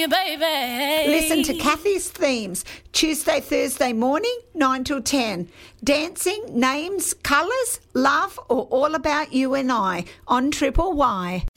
you, baby. Listen to Kathy's themes, Tuesday, Thursday morning, 9 till 10. Dancing, names, colours, love, or all about you and I on Triple Y.